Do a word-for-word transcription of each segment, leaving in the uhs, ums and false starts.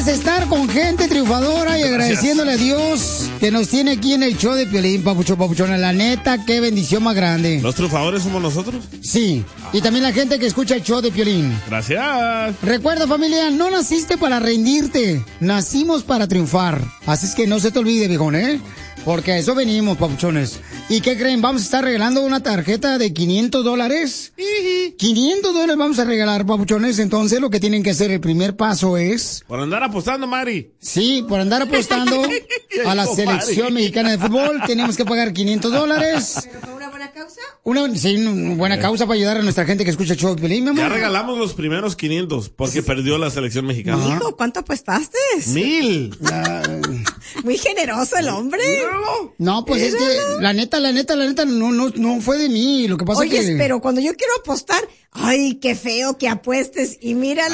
estar con gente triunfadora y agradeciéndole a Dios que nos tiene aquí en el show de Piolín, papucho, papuchona. La neta, qué bendición más grande. ¿Los triunfadores somos nosotros? Sí, y también la gente que escucha el show de Piolín. Gracias. Recuerda, familia, no naciste para rendirte, nacimos para triunfar. Así es que no se te olvide, viejón, ¿eh? Porque a eso venimos, papuchones. ¿Y qué creen? Vamos a estar regalando una tarjeta de quinientos dólares. quinientos dólares vamos a regalar, papuchones. Entonces, lo que tienen que hacer, el primer paso es... Por andar apostando, Mari. Sí, por andar apostando a la selección mexicana de fútbol. Tenemos que pagar quinientos dólares. ¿Pero por una buena causa? Una, sí, una buena causa para ayudar a nuestra gente que escucha el show de Piolín, mi amor. Ya regalamos los primeros quinientos porque perdió la selección mexicana. Hijo, ¿cuánto apostaste? Mil. La... Muy generoso el hombre. No, pues es que la neta, la neta, la neta no, no, no fue de mí. Lo que pasa Oye, es que... pero cuando yo quiero apostar, ay, qué feo que apuestes y mírale.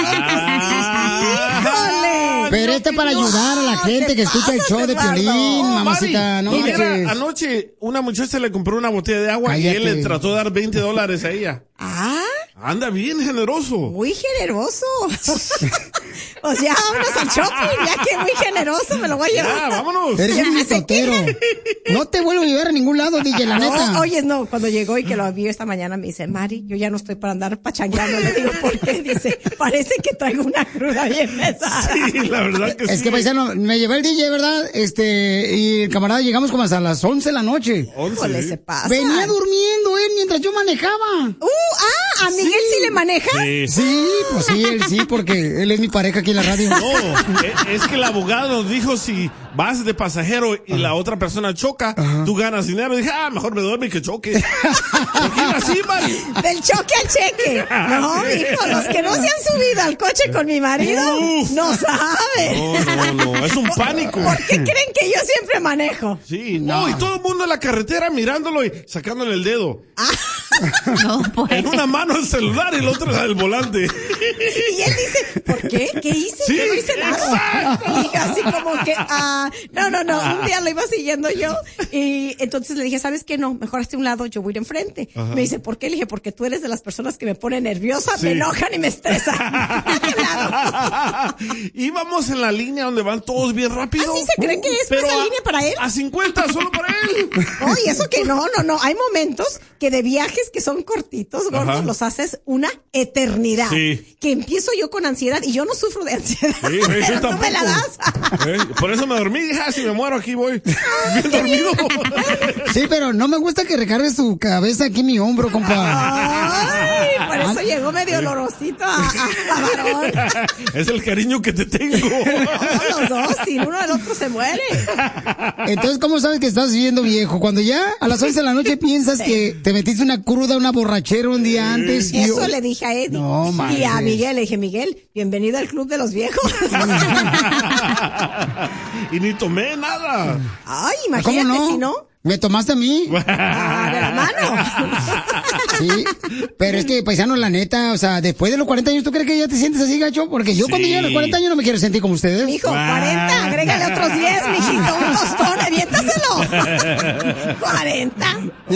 Ah, ¡Híjole! Pero este para ayudar a la gente que escucha el show de Piolín, mamacita. No, Mari, manches. mira, anoche una muchacha le compró una botella de agua Cállate. y él le trató de dar veinte dólares a ella. Ah, Anda bien generoso. muy generoso. O sea, vámonos al shopping, ya que muy generoso me lo voy a llevar. Ya, vámonos. Eres un Ya se mitotero. No te vuelvo a llevar a ningún lado, D J, la neta. No, oye, no, cuando llegó y que lo vi esta mañana me dice, Mari, yo ya no estoy para andar pachangueando. Le digo, ¿por qué? Dice, parece que traigo una cruda bien pesada. Sí, la verdad que sí. Es que, paisano, me llevé el D J, ¿verdad? Este, y el camarada llegamos como hasta las once de la noche. Híjole, se pasa. Venía durmiendo él mientras yo manejaba. Uh, ah, a Miguel sí, le manejas. Sí. Sí, pues sí, él sí, porque él es mi pareja aquí en la radio. No, e- es que el abogado nos dijo si vas de pasajero y la otra persona choca, Ajá. tú ganas dinero. Dije, ah, mejor me duerme que choque. Porque era así, Mari. Del choque al cheque. No, hijo, los que no se han subido al coche con mi marido, Uf. no saben. No, no, no, es un pánico. ¿Por qué creen que yo siempre manejo? Sí, no, y todo el mundo en la carretera mirándolo y sacándole el dedo. No, pues. En una mano el celular y el otro el volante. Y él dice, ¿por qué? ¿Qué hice? Sí, Yo no hice nada. Y así como que, ah, no, no, no, un día lo iba siguiendo yo y entonces le dije, ¿sabes qué? No, mejor hazte un lado, yo voy a ir enfrente. Ajá. Me dice, ¿por qué? Le dije, porque tú eres de las personas que me ponen nerviosa, Sí. me enojan y me estresan. Íbamos en la línea donde van todos bien rápido. ¿Así se cree que es Pero esa a- línea para él? A cincuenta, solo para él. No, y eso que no, no, no. Hay momentos que de viajes que son cortitos, gordos, Ajá. los haces una eternidad. Sí. Que empiezo yo con ansiedad y yo no sufro de ansiedad. Sí, yo pero tú me la tampoco. das. ¿Eh? Por eso me dormí. Dije, ah, si me muero aquí voy. Bien dormido. Sí, pero no me gusta que recargues tu cabeza aquí en mi hombro, compa. Ay, por eso llegó medio olorosito a, a, a varón. Es el cariño que te tengo. No, los dos, sin uno el otro se muere. Entonces, ¿cómo sabes que estás viviendo viejo? Cuando ya a las once de la noche piensas que te metiste una cruda, una borrachera un día antes. Y Eso yo- le dije a Eddie. No, y a manches. Miguel le dije, Miguel, bienvenido al club de los viejos. Y ni tomé nada. Ay, ¿Cómo imagínate no? si no. ¿Me tomaste a mí? Ah, de la mano. Sí, pero es que, paisano, la neta, o sea, después de los cuarenta años, ¿tú crees que ya te sientes así, gacho? Porque yo Sí. cuando llegue a los cuarenta años no me quiero sentir como ustedes. Mijo, cuarenta, agrégale otros diez, mijito, un tostón, aviéntaselo. cuarenta.